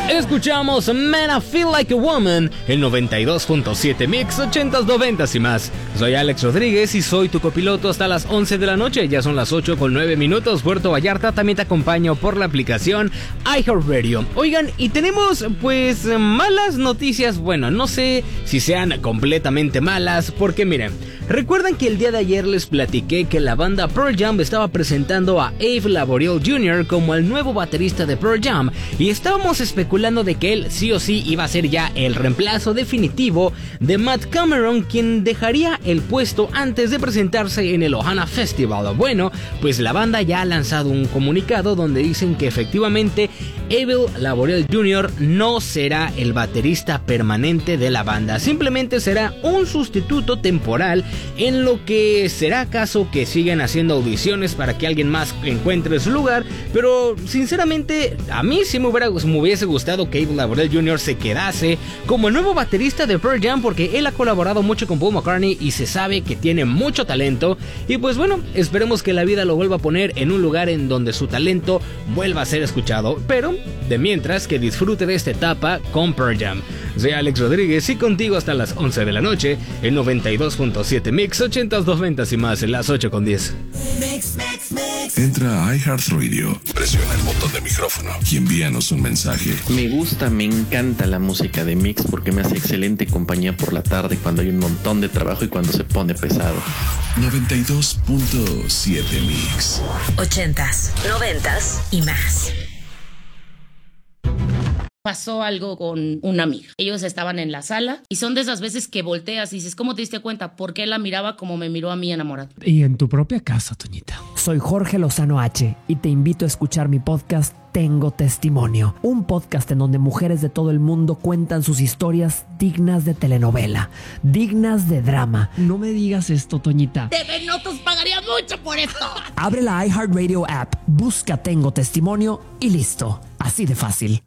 Escuchamos Man I Feel Like a Woman, el 92.7 Mix, 80s, 90s y más. Soy Alex Rodríguez y soy tu copiloto hasta las 11 de la noche. Ya son las 8:09. Puerto Vallarta. También te acompaño por la aplicación iHeartRadio. Oigan, y tenemos pues malas noticias. Bueno, no sé si sean completamente malas, porque miren, recuerdan que el día de ayer les platiqué que la banda Pearl Jam estaba presentando a Abe Laboriel Jr. como el nuevo baterista de Pearl Jam, y estábamos especulando de que él sí o sí iba a ser ya el reemplazo definitivo de Matt Cameron, quien dejaría el puesto antes de presentarse en el Ohana Festival. Bueno, pues la banda ya ha lanzado un comunicado donde dicen que efectivamente Abe Laboriel Jr. no será el baterista permanente de la banda, simplemente será un sustituto temporal, en lo que será caso que sigan haciendo audiciones para que alguien más encuentre su lugar. Pero sinceramente a mí sí me hubiese gustado que Abe Laboriel Jr. se quedase como el nuevo baterista de Pearl Jam, porque él ha colaborado mucho con Paul McCartney y se sabe que tiene mucho talento. Y pues bueno, esperemos que la vida lo vuelva a poner en un lugar en donde su talento vuelva a ser escuchado, pero de mientras que disfrute de esta etapa con Pearl Jam. Soy Alex Rodríguez y contigo hasta las 11 de la noche en 92.7 Mix, 80s, 90s y más en las 8:10. Entra a iHeartRadio, presiona el botón de micrófono y envíanos un mensaje. Me gusta, me encanta la música de Mix porque me hace excelente compañía por la tarde cuando hay un montón de trabajo y cuando se pone pesado. 92.7 Mix. 80s, 90s y más. Pasó algo con una amiga. Ellos estaban en la sala y son de esas veces que volteas y dices, ¿cómo te diste cuenta? ¿Por qué la miraba como me miró a mí enamorado? Y en tu propia casa, Toñita. Soy Jorge Lozano H y te invito a escuchar mi podcast Tengo Testimonio, un podcast en donde mujeres de todo el mundo cuentan sus historias dignas de telenovela, dignas de drama. No me digas esto, Toñita. TV Notos pagaría mucho por esto. Abre la iHeartRadio app, busca Tengo Testimonio y listo. Así de fácil.